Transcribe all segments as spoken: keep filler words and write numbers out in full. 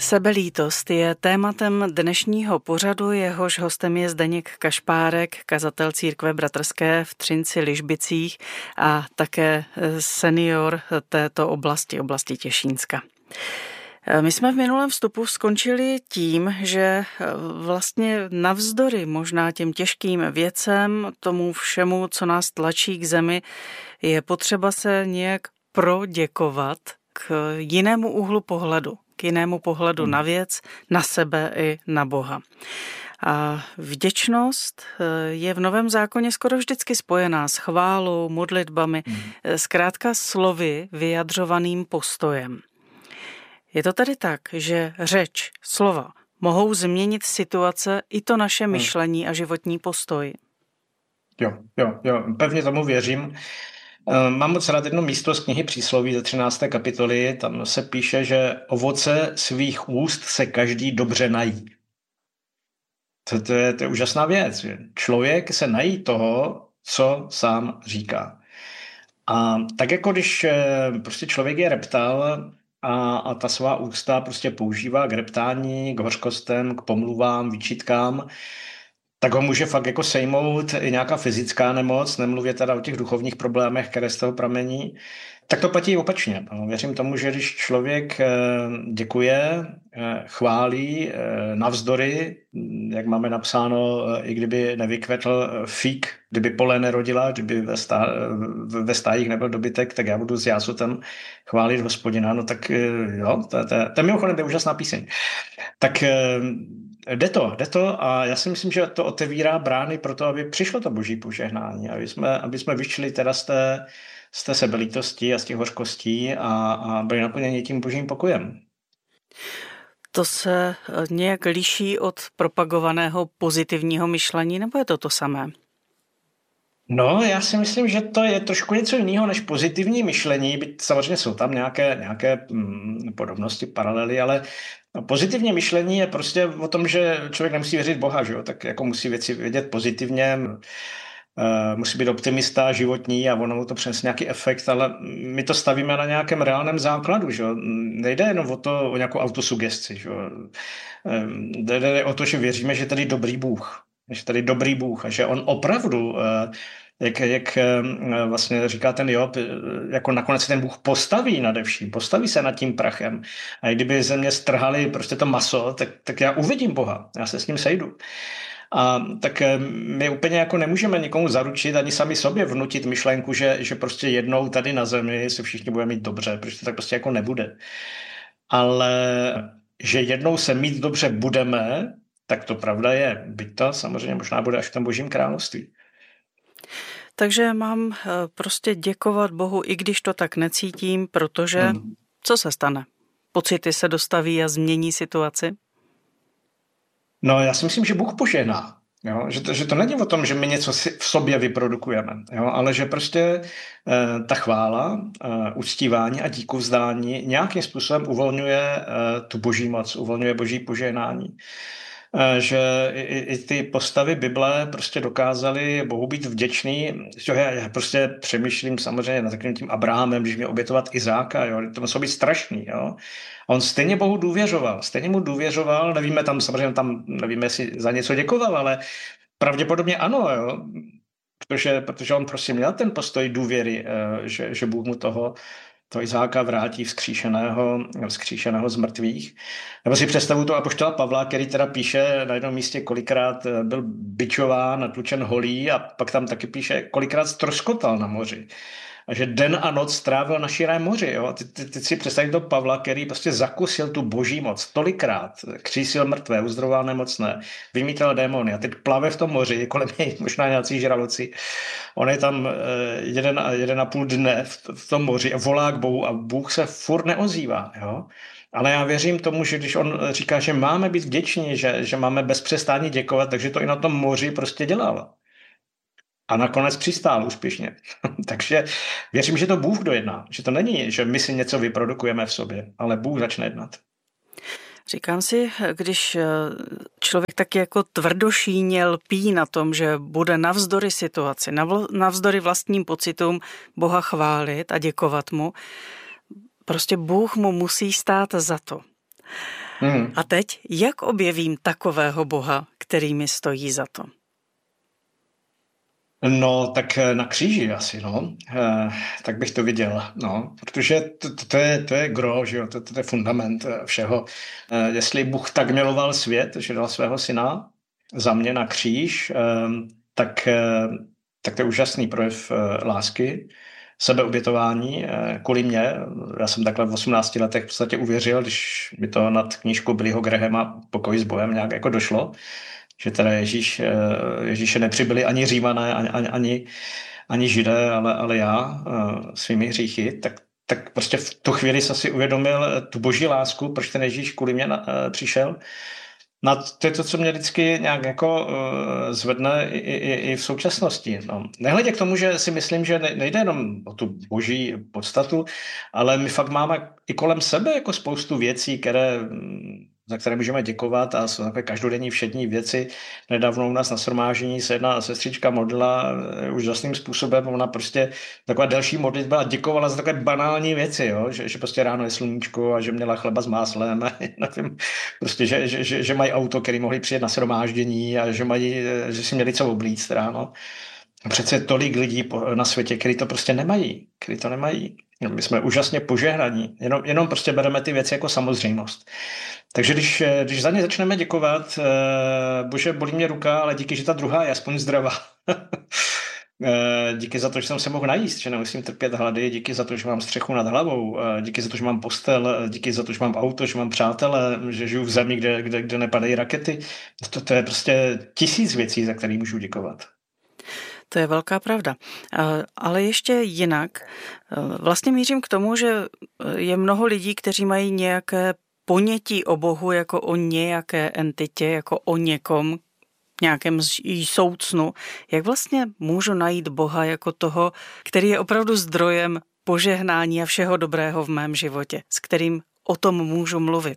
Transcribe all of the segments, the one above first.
Sebelítost je tématem dnešního pořadu, jehož hostem je Zdeněk Kašpárek, kazatel církve bratrské v Třinci-Ližbicích a také senior této oblasti, oblasti Těšínska. My jsme v minulém vstupu skončili tím, že vlastně navzdory možná těm těžkým věcem, tomu všemu, co nás tlačí k zemi, je potřeba se nějak proděkovat k jinému úhlu pohledu, k jinému pohledu na věc, na sebe i na Boha. A vděčnost je v Novém zákoně skoro vždycky spojená s chválou, modlitbami, zkrátka slovy vyjadřovaným postojem. Je to tedy tak, že řeč, slova mohou změnit situace i to naše myšlení a životní postoj? Jo, jo, jo, pevně tomu věřím. Mám moc rád jedno místo z knihy Přísloví ze třinácté kapitoly. Tam se píše, že ovoce svých úst se každý dobře nají. To, to, je, to je úžasná věc. Že? Člověk se nají toho, co sám říká. A tak jako když prostě člověk je reptál a, a ta svá ústa prostě používá k reptání, k hořkostem, k pomluvám, výčitkám, tak ho může fakt jako sejmout i nějaká fyzická nemoc, nemluvě teda o těch duchovních problémech, které z toho pramení. Tak to platí opačně. Věřím tomu, že když člověk děkuje, chválí navzdory, jak máme napsáno, i kdyby nevykvetl fík, kdyby pole nerodila, kdyby ve, stá, ve stájích nebyl dobytek, tak já budu s jásotem chválit Hospodina. No tak jo, to, to, to je mimochodem je úžasná píseň. Tak Jde to, jde to a já si myslím, že to otevírá brány pro to, aby přišlo to boží požehnání, aby jsme, aby jsme vyšli teda z té, z té sebelítosti a z těch hořkostí a, a byli naplněni tím božím pokojem. To se nějak liší od propagovaného pozitivního myšlení, nebo je to to samé? No, já si myslím, že to je trošku něco jiného než pozitivní myšlení, byť samozřejmě jsou tam nějaké, nějaké hm, podobnosti, paralely, ale pozitivní myšlení je prostě o tom, že člověk nemusí věřit Boha, že jo? Tak jako musí věci vědět pozitivně, uh, musí být optimista, životní a ono mu to přinese nějaký efekt, ale my to stavíme na nějakém reálném základu, že jo? Nejde jenom o to, o nějakou autosugestci, že jo? Um, jde o to, že věříme, že tady dobrý Bůh, že tady dobrý Bůh a že on opravdu, uh, jak, jak uh, vlastně říká ten Job, jako nakonec ten Bůh postaví nade vším, postaví se nad tím prachem. A kdyby ze mě strhali prostě to maso, tak, tak já uvidím Boha, já se s ním sejdu. A tak my úplně jako nemůžeme nikomu zaručit, ani sami sobě vnutit myšlenku, že, že prostě jednou tady na zemi se všichni budeme mít dobře, protože to tak prostě jako nebude. Ale že jednou se mít dobře budeme, tak to pravda je. Byť to samozřejmě možná bude až v tom božím království. Takže mám prostě děkovat Bohu, i když to tak necítím, protože hmm. co se stane? Pocity se dostaví a změní situaci? No já si myslím, že Bůh požehná. Jo? Že, to, že to není o tom, že my něco si v sobě vyprodukujeme, jo? Ale že prostě eh, ta chvála, eh, uctívání a díkovzdání nějakým způsobem uvolňuje eh, tu boží moc, uvolňuje boží požehnání. Že i, i ty postavy Bible prostě dokázaly Bohu být vděčný. Já, já prostě přemýšlím samozřejmě nad takovým tím Abrahamem, když měl obětovat Izáka, jo, to muselo být strašný. Jo. A on stejně Bohu důvěřoval, stejně mu důvěřoval, nevíme tam samozřejmě, tam nevíme, jestli za něco děkoval, ale pravděpodobně ano, jo, protože, protože on prostě měl ten postoj důvěry, že, že Bůh mu toho to Izáka vrátí vzkříšeného, vzkříšeného z mrtvých. Nebo si představuji to apoštola Pavla, který teda píše na jednom místě, kolikrát byl bičován, natlučen holí a pak tam taky píše, kolikrát ztroskotal na moři. A že den a noc strávil na širém moři. Jo? Ty, ty, ty si představíš do Pavla, který prostě zakusil tu boží moc tolikrát, křísil mrtvé, uzdravoval nemocné, vymítal démony a teď plave v tom moři, kolem něj možná nějací žraloci. On je tam jeden, jeden a půl dne v, v tom moři a volá k Bohu a Bůh se furt neozývá. Jo? Ale já věřím tomu, že když on říká, že máme být vděční, že, že máme bez přestání děkovat, takže to i na tom moři prostě dělal. A nakonec přistál úspěšně. Takže věřím, že to Bůh dojedná. Že to není, že my si něco vyprodukujeme v sobě, ale Bůh začne jednat. Říkám si, když člověk taky jako tvrdošíně lpí na tom, že bude navzdory situaci, navzdory vlastním pocitům Boha chválit a děkovat mu, prostě Bůh mu musí stát za to. Hmm. A teď, jak objevím takového Boha, který mi stojí za to? No, tak na kříži asi, no. E, tak bych to viděl, no. Protože to, to, to, je, to je gro, že jo, to, to je fundament všeho. E, jestli Bůh tak miloval svět, že dal svého syna za mě na kříž, e, tak, e, tak to je úžasný projev e, lásky, sebeobětování e, kvůli mě. Já jsem takhle v osmnácti letech v podstatě uvěřil, když mi to nad knížkou Billyho Grahama Pokoj s Bohem nějak jako došlo, že teda Ježíš, Ježíše nepřibyli ani Římané, ani, ani, ani, ani Židé, ale, ale já svými hříchy, tak, tak prostě v tu chvíli jsem si uvědomil tu boží lásku, proč ten Ježíš kvůli mě na, přišel. No to je to, co mě vždycky nějak jako uh, zvedne i, i, i v současnosti. No. Nehledě k tomu, že si myslím, že nejde jenom o tu boží podstatu, ale my fakt máme i kolem sebe jako spoustu věcí, které, za které můžeme děkovat a jsou takové každodenní všední věci. Nedávno u nás na shromáždění se jedna sestřička modlila úžasným způsobem. Ona prostě taková delší modlitba a děkovala za takové banální věci, jo? Že, že prostě ráno je sluníčko a že měla chleba s máslem. A nevím, prostě, že, že, že, že mají auto, který mohli přijet na shromáždění a že, mají, že si měli co oblíct ráno. Přece tolik lidí na světě, kteří to prostě nemají. Kteří to nemají. My jsme úžasně požehnaní. Jenom, jenom prostě bereme ty věci jako samozřejmost. Takže když, když za ně začneme děkovat, bože, bolí mě ruka, ale díky, že ta druhá je aspoň zdravá. Díky za to, že jsem se mohl najíst, že nemusím trpět hlady, díky za to, že mám střechu nad hlavou, díky za to, že mám postel, díky za to, že mám auto, že mám přátele, že žiju v zemi, kde, kde, kde nepadají rakety. To, to je prostě tisíc věcí, za které můžu děkovat. To je velká pravda. Ale ještě jinak. Vlastně mířím k tomu, že je mnoho lidí, kteří mají nějaké ponětí o Bohu jako o nějaké entitě, jako o někom, nějakém soucnu. Jak vlastně můžu najít Boha jako toho, který je opravdu zdrojem požehnání a všeho dobrého v mém životě, s kterým o tom můžu mluvit?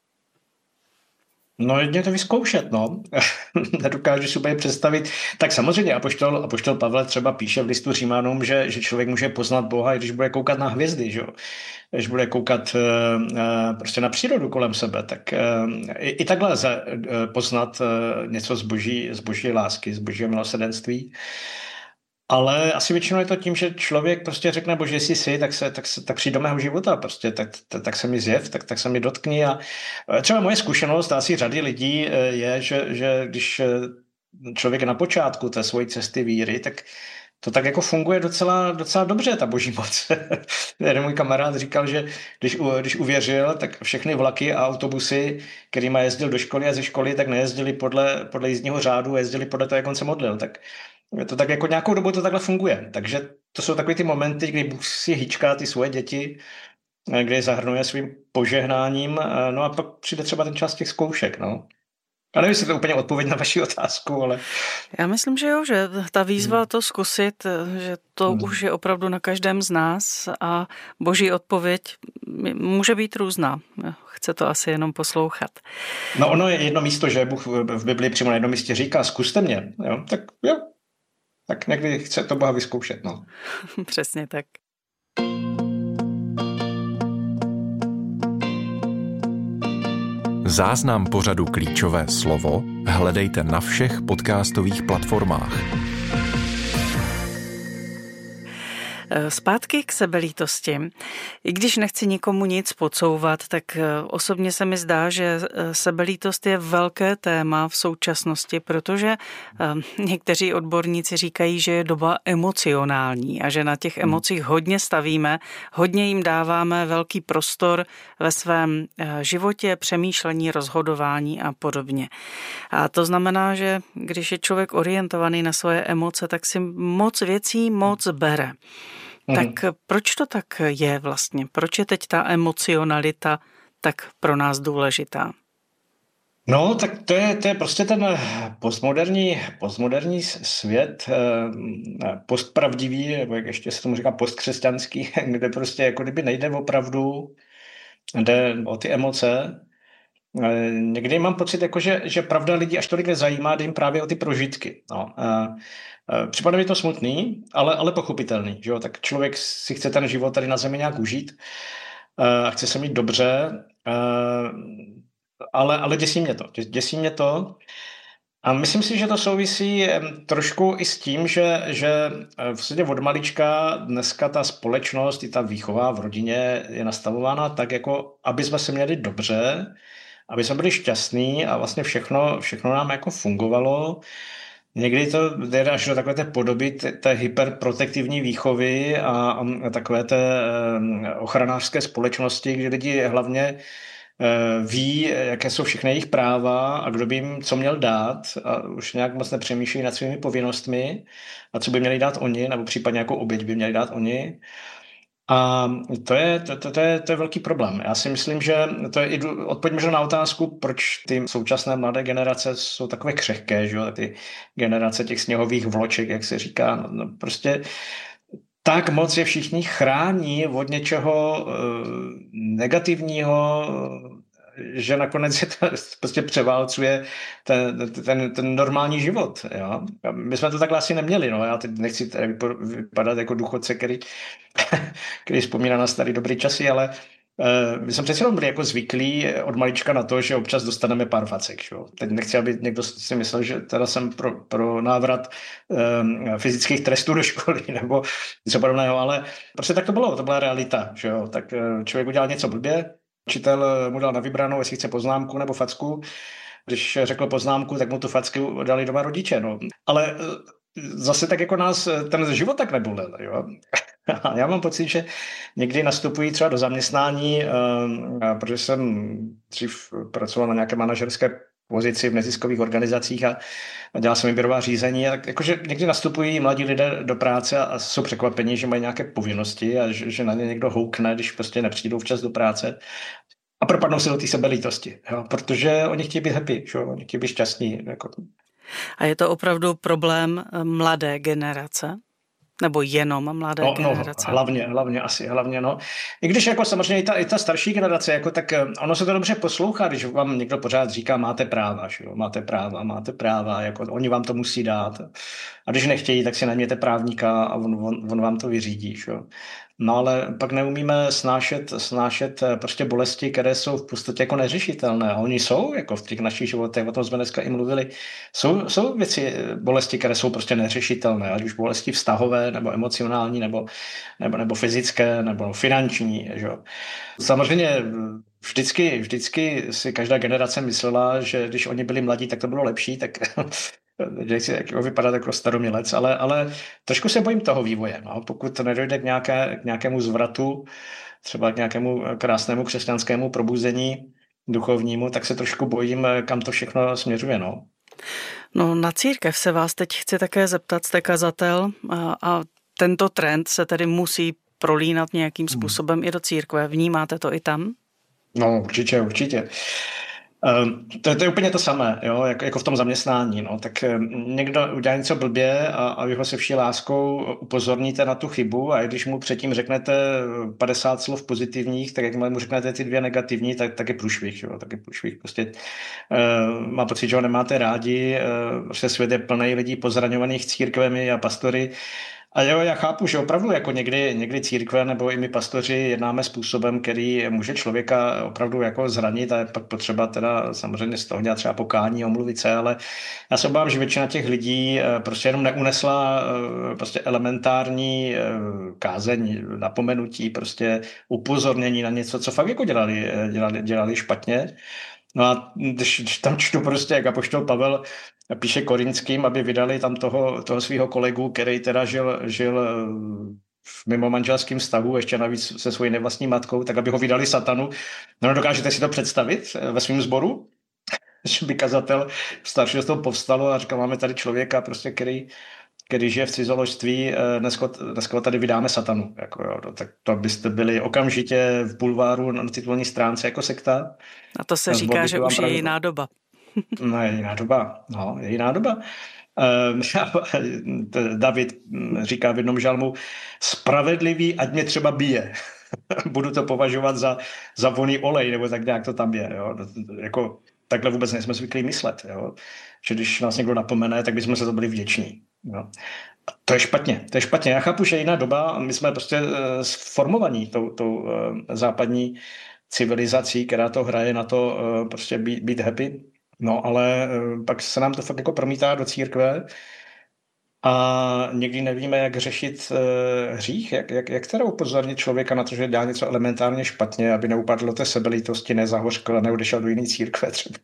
No, jedně to vyzkoušet, no. Nedokážu si úplně představit. Tak samozřejmě apoštol, apoštol Pavel třeba píše v listu Římanům, že, že člověk může poznat Boha, i když bude koukat na hvězdy, že jo. Když bude koukat uh, prostě na přírodu kolem sebe, tak uh, i, i takhle lze uh, poznat uh, něco z boží, z boží lásky, z božího milosrdenství. Ale asi většinou je to tím, že člověk prostě řekne, bože, jestli jsi, tak, se, tak, se, tak přijď do mého života, prostě, tak, tak, tak se mi zjev, tak, tak se mi dotkni. A třeba moje zkušenost, asi řady lidí je, že, že když člověk je na počátku té svojí cesty víry, tak to tak jako funguje docela, docela dobře, ta boží moc. Jeden můj kamarád říkal, že když, když uvěřil, tak všechny vlaky a autobusy, kterýma jezdil do školy a ze školy, tak nejezdili podle, podle jízdního řádu, jezdili podle toho, jak on se modlil. Tak to tak jako nějakou dobu to takhle funguje. Takže to jsou takové ty momenty, kdy Bůh si hýčká ty svoje děti, kdy je zahrnuje svým požehnáním, no a pak přijde třeba ten čas těch zkoušek, no. Já nevím, jestli to úplně odpověď na vaši otázku, ale... Já myslím, že jo, že ta výzva to zkusit, že to hmm. už je opravdu na každém z nás a boží odpověď může být různá. Chce to asi jenom poslouchat. No ono je jedno místo, že Bůh v Biblii přímo na jednom místě říká, zkuste mě, jo, tak jo. Tak někdy chce to Boha vyzkoušet, no. Přesně tak. Záznam pořadu Klíčové slovo hledejte na všech podcastových platformách. Zpátky k sebelítosti. I když nechci nikomu nic podsouvat, tak osobně se mi zdá, že sebelítost je velké téma v současnosti, protože někteří odborníci říkají, že je doba emocionální a že na těch emocích hodně stavíme, hodně jim dáváme velký prostor ve svém životě, přemýšlení, rozhodování a podobně. A to znamená, že když je člověk orientovaný na svoje emoce, tak si moc věcí moc bere. Tak proč to tak je vlastně? Proč je teď ta emocionalita tak pro nás důležitá? No, tak to je, to je prostě ten postmoderní, postmoderní svět, postpravdivý, nebo jak ještě se tomu říká postkřesťanský, kde prostě jako kdyby nejde opravdu, jde o ty emoce. Někdy mám pocit, jako že, že pravda lidi až tolik nezajímá, jde jim právě o ty prožitky. No. Připadá mi to smutný, ale, ale pochopitelný. Že jo? Tak člověk si chce ten život tady na zemi nějak užít a chce se mít dobře. ale, ale děsí mě to. Děsí mě to. A myslím si, že to souvisí trošku i s tím, že, že v podstatě od malička dneska ta společnost i ta výchova v rodině je nastavována tak, jako aby jsme se měli dobře, aby jsme byli šťastní a vlastně všechno, všechno nám jako fungovalo. Někdy to jde až do takové té podoby té, té hyperprotektivní výchovy a, a takové té ochranářské společnosti, kdy lidi hlavně ví, jaké jsou všechny jejich práva a kdo by jim co měl dát a už nějak moc nepřemýšlí nad svými povinnostmi a co by měli dát oni, nebo případně jako oběť by měli dát oni. A to je, to, to, to, je, to je velký problém. Já si myslím, že to je i odpověď možná na otázku, proč ty současné mladé generace jsou takové křehké, že jo? Ty generace těch sněhových vloček, jak se říká. No, no prostě tak moc je všichni chrání od něčeho uh, negativního, že nakonec je to, prostě převálcuje ten, ten, ten normální život. Jo? My jsme to takhle asi neměli. No? Já teď nechci vypadat jako důchodce, který, který vzpomíná na starý dobrý časy, ale uh, my jsme přece jenom byli jako zvyklí od malička na to, že občas dostaneme pár facek. Jo? Teď nechci, aby někdo si myslel, že teda jsem pro, pro návrat um, fyzických trestů do školy nebo něco podobného, ale prostě tak to bylo, to byla realita. Že jo? Tak uh, člověk udělal něco blbě, učitel mu dal na vybranou, jestli chce poznámku nebo facku. Když řekl poznámku, tak mu tu facku dali doma rodiče. No. Ale zase tak jako nás ten život tak nebolel. Jo? Já mám pocit, že někdy nastupují třeba do zaměstnání, protože jsem dřív pracoval na nějaké manažerské pozici v neziskových organizacích a dělal jsem výběrová řízení. A jakože někdy nastupují mladí lidé do práce a jsou překvapení, že mají nějaké povinnosti a že, že na ně někdo houkne, když prostě nepřijdou včas do práce. A propadnou se do té sebelítosti, jo? Protože oni chtějí být happy, že? Oni chtějí být šťastní. Jako. A je to opravdu problém mladé generace? Nebo jenom mladé no, generace? No, hlavně, hlavně asi, hlavně, no. I když jako samozřejmě i ta, i ta starší generace, jako tak ono se to dobře poslouchá, když vám někdo pořád říká, máte práva, že jo? Máte práva, máte práva, jako oni vám to musí dát. A když nechtějí, tak si najměte právníka a on, on, on vám to vyřídí, že jo? No ale pak neumíme snášet, snášet prostě bolesti, které jsou v podstatě jako neřešitelné. A oni jsou jako v těch našich životech, o tom jsme dneska i mluvili, jsou, jsou věci, bolesti, které jsou prostě neřešitelné, ať už bolesti vztahové, nebo emocionální, nebo, nebo, nebo fyzické, nebo finanční. Že? Samozřejmě vždycky, vždycky si každá generace myslela, že když oni byli mladí, tak to bylo lepší, tak nechci jako vypadat jako staromělec, ale, ale trošku se bojím toho vývoje. No. Pokud nedojde k, nějaké, k nějakému zvratu, třeba k nějakému krásnému křesťanskému probuzení duchovnímu, tak se trošku bojím, kam to všechno směřuje. No, no na církev se vás teď chci také zeptat, jste kazatel a, a tento trend se tedy musí prolínat nějakým způsobem hmm. i do církve. Vnímáte to i tam? No určitě, určitě. Um, to, to je úplně to samé, jo, jako, jako v tom zaměstnání. No. Tak um, někdo udělá něco blbě a, a vy ho se vší láskou upozorníte na tu chybu a když mu předtím řeknete padesát slov pozitivních, tak jak mu řeknete ty dvě negativní, tak, tak je průšvih. Jo, tak je průšvih. Prostě uh, má pocit, že ho nemáte rádi, uh, prostě svět je plný lidí pozraňovaných církvemi a pastory. A jo, já chápu, že opravdu jako někdy, někdy církve nebo i my pastoři jednáme způsobem, který může člověka opravdu jako zranit a je pak potřeba teda samozřejmě z toho dělat třeba pokání, omluvit se, ale já se obávám, že většina těch lidí prostě jenom neunesla prostě elementární kázeň, napomenutí, prostě upozornění na něco, co fakt jako dělali, dělali, dělali špatně. No a když, když tam čtu prostě, jak apoštol Pavel píše Korinským, aby vydali tam toho, toho svého kolegu, který teda žil, žil v mimo manželském vztahu, ještě navíc se svojí nevlastní matkou, tak aby ho vydali satanu. No dokážete si to představit ve svém sboru? Že by kazatel staršího z toho povstalo a říkal, máme tady člověka, prostě, který, který žije v cizoložství, dneska, dneska tady vydáme satanu. Jako, jo, no, tak to byste byli okamžitě v bulváru na titulní stránce jako sekta. A to se na říká, že už je jiná doba. No, je jiná doba. No, je jiná doba. David říká v jednom žalmu, spravedlivý, ať mě třeba bije. Budu to považovat za, za voný olej, nebo tak nějak to tam je. Jo. Jako, takhle vůbec nejsme zvyklí myslet. Jo. Že když nás někdo napomene, tak bychom se to byli vděční. Jo. To je špatně. To je špatně. Já chápu, že je jiná doba. My jsme prostě sformovaní tou, tou západní civilizací, která to hraje na to prostě být, být happy. No ale pak se nám to fakt jako promítá do církve a někdy nevíme, jak řešit hřích, jak, jak, jak teda upozornit člověka na to, že dělá něco elementárně špatně, aby neupadl do té sebelítosti, nezahořkl a neodešel do jiné církve třeba.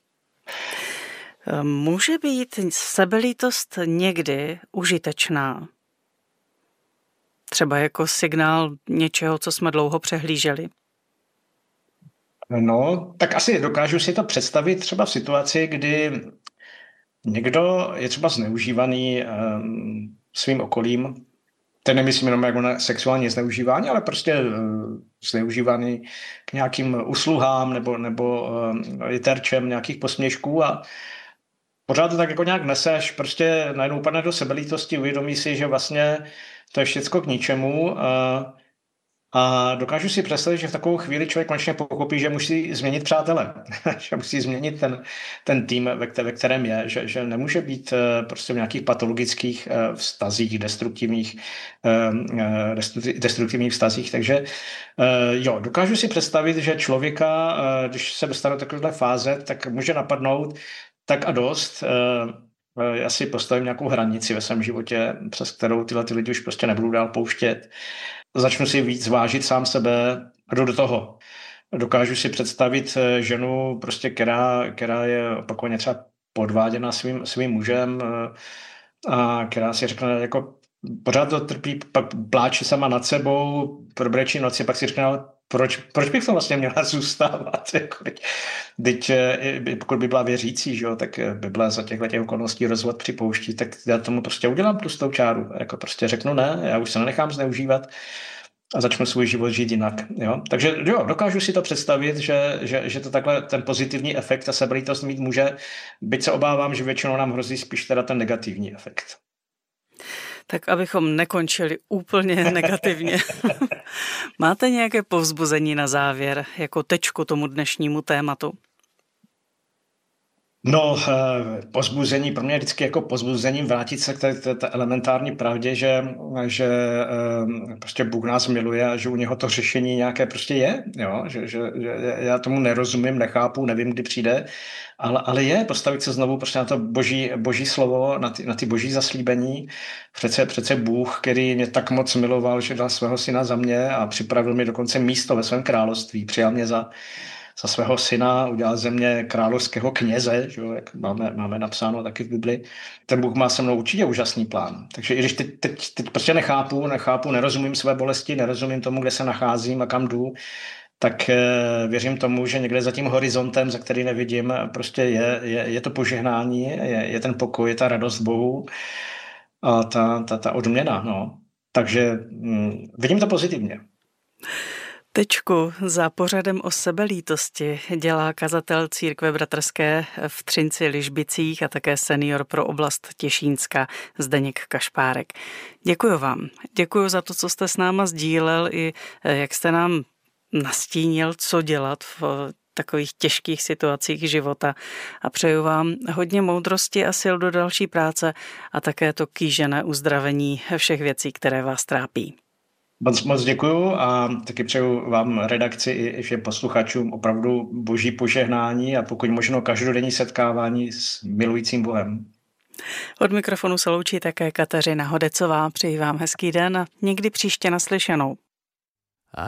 Může být sebelítost někdy užitečná? Třeba jako signál něčeho, co jsme dlouho přehlíželi? No, tak asi dokážu si to představit třeba v situaci, kdy někdo je třeba zneužívaný um, svým okolím. Teď nemyslím jenom jako na sexuální zneužívání, ale prostě uh, zneužívaný k nějakým usluhám nebo, nebo uh, je terčem nějakých posměšků a pořád to tak jako nějak neseš, prostě najednou upadne do sebelítosti, uvědomí si, že vlastně to je všecko k ničemu a, a dokážu si představit, že v takovou chvíli člověk konečně pochopí, že musí změnit přátele, že musí změnit ten, ten tým, ve, ve kterém je, že, že nemůže být prostě v nějakých patologických vztazích, destruktivních, destruktivních vztazích, takže jo, dokážu si představit, že člověka, když se dostane do takovéhle fáze, tak může napadnout tak a dost. Já si postavím nějakou hranici ve svém životě, přes kterou tyhle ty lidi už prostě nebudu dál pouštět. Začnu si víc zvážit sám sebe a jdu do toho. Dokážu si představit ženu, prostě, která, která je opakovaně třeba podváděna svým, svým mužem a která si řekne, jako pořád to trpí, pak pláče sama nad sebou, probrečí noci, pak si řekne, Proč, proč bych to vlastně měla zůstávat? Teď, pokud by byla věřící, že jo, tak by byla za těchto těch okolností rozvod připouští, tak já tomu prostě udělám tlustou čáru. Jako prostě řeknu ne, já už se nenechám zneužívat a začnu svůj život žít jinak. Jo? Takže jo, dokážu si to představit, že, že, že to takhle ten pozitivní efekt a sebelítost mít může, byť se obávám, že většinou nám hrozí spíš teda ten negativní efekt. Tak abychom nekončili úplně negativně. Máte nějaké povzbuzení na závěr, jako tečku tomu dnešnímu tématu? No, povzbuzení, pro mě vždycky jako povzbuzením vrátit se k té, té, té elementární pravdě, že, že prostě Bůh nás miluje a že u něho to řešení nějaké prostě je, jo? Že, že, že já tomu nerozumím, nechápu, nevím, kdy přijde, ale, ale je postavit se znovu prostě na to boží, boží slovo, na ty, na ty boží zaslíbení. Přece, přece Bůh, který mě tak moc miloval, že dal svého syna za mě a připravil mi dokonce místo ve svém království, přijal mě za za svého syna, udělal ze mě královského kněze, že jo, jak máme, máme napsáno taky v Bibli. Ten Bůh má se mnou určitě úžasný plán. Takže i když teď, teď, teď prostě nechápu, nechápu, nerozumím své bolesti, nerozumím tomu, kde se nacházím a kam jdu, tak eh, věřím tomu, že někde za tím horizontem, za který nevidím, prostě je, je, je to požehnání, je, je ten pokoj, je ta radost Bohu a ta, ta, ta odměna. No. Takže hm, vidím to pozitivně. Tečku za pořadem o sebelítosti dělá kazatel Církve bratrské v Třinci Ližbicích a také senior pro oblast Těšínska Zdeněk Kašpárek. Děkuji vám. Děkuji za to, co jste s náma sdílel i jak jste nám nastínil, co dělat v takových těžkých situacích života a přeju vám hodně moudrosti a sil do další práce a také to kýžené uzdravení všech věcí, které vás trápí. Moc, moc děkuju a taky přeju vám redakci i všem posluchačům opravdu boží požehnání a pokud možno každodenní setkávání s milujícím Bohem. Od mikrofonu se loučí také Kateřina Hodecová. Přeji vám hezký den a někdy příště naslyšenou.